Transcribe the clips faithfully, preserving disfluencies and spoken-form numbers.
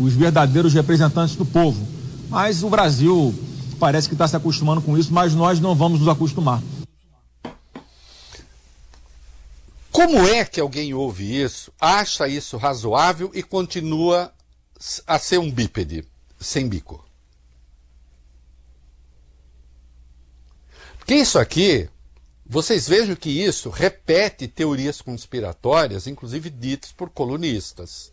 os verdadeiros representantes do povo. Mas o Brasil parece que está se acostumando com isso, mas nós não vamos nos acostumar. Como é que alguém ouve isso, acha isso razoável e continua a ser um bípede, sem bico? Porque isso aqui, vocês vejam que isso repete teorias conspiratórias, inclusive ditas por colunistas.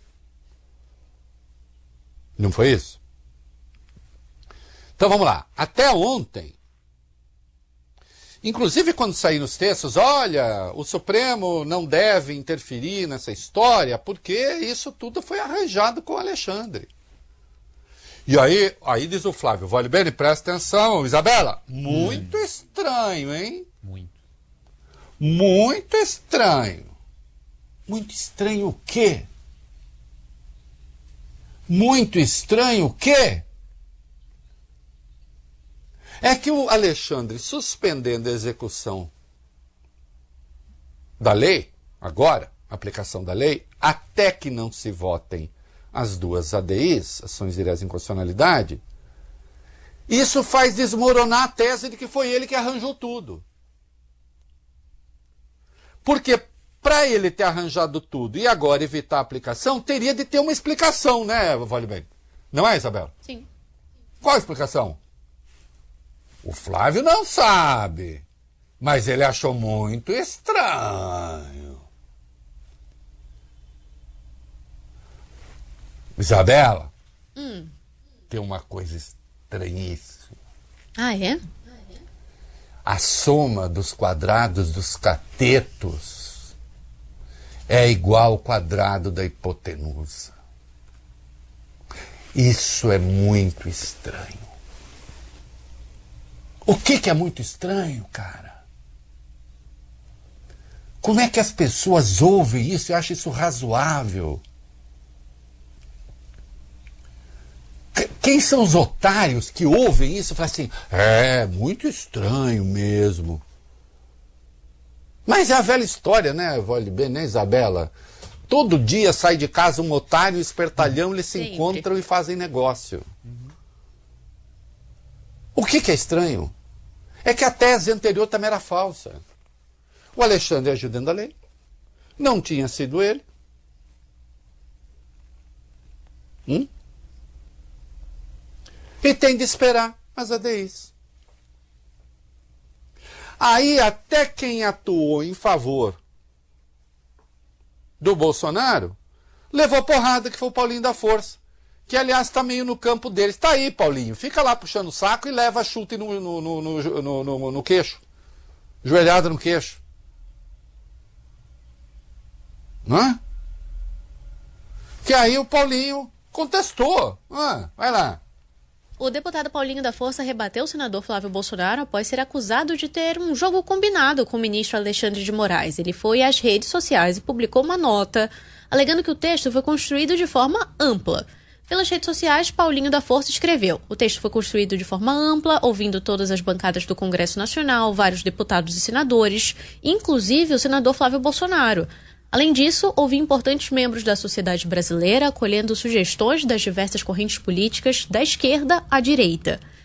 Não foi isso? Então vamos lá. Até ontem, inclusive quando saíram os textos, olha, o Supremo não deve interferir nessa história, porque isso tudo foi arranjado com o Alexandre. E aí, aí diz o Flávio, vale bem, presta atenção, Isabela, muito hum. estranho, hein? Muito. Muito estranho. Muito estranho o quê? Muito estranho o quê? É que o Alexandre, suspendendo a execução da lei, agora, a aplicação da lei, até que não se votem as duas A D Is, ações diretas de inconstitucionalidade, isso faz desmoronar a tese de que foi ele que arranjou tudo. Porque para ele ter arranjado tudo e agora evitar a aplicação, teria de ter uma explicação, né, Vale Bem? Não é, Isabela? Sim. Qual a explicação? O Flávio não sabe, mas ele achou muito estranho. Isabela, hum. tem uma coisa estranhíssima. Ah, é? A soma dos quadrados dos catetos é igual ao quadrado da hipotenusa. Isso é muito estranho. O que que é muito estranho, cara? Como é que as pessoas ouvem isso e acham isso razoável? Quem são os otários que ouvem isso e falam assim, é, muito estranho mesmo. Mas é a velha história, né, Vale Bem, né, Isabela? Todo dia sai de casa um otário e um espertalhão, eles se Sempre. encontram e fazem negócio. Uhum. O que que é estranho? É que a tese anterior também era falsa. O Alexandre agiu dentro da lei. Não tinha sido ele. Hum? E tem de esperar as A D Is. Aí até quem atuou em favor do Bolsonaro levou porrada, que foi o Paulinho da Força. Que, aliás, está meio no campo deles. Está aí, Paulinho. Fica lá puxando o saco e leva chute no, no, no, no, no, no, no queixo. Joelhada no queixo. Não é? Que aí o Paulinho contestou. Ah, vai lá. O deputado Paulinho da Força rebateu o senador Flávio Bolsonaro após ser acusado de ter um jogo combinado com o ministro Alexandre de Moraes. Ele foi às redes sociais e publicou uma nota alegando que o texto foi construído de forma ampla. Pelas redes sociais, Paulinho da Força escreveu: o texto foi construído de forma ampla, ouvindo todas as bancadas do Congresso Nacional, vários deputados e senadores, inclusive o senador Flávio Bolsonaro. Além disso, ouvi importantes membros da sociedade brasileira acolhendo sugestões das diversas correntes políticas, da esquerda à direita.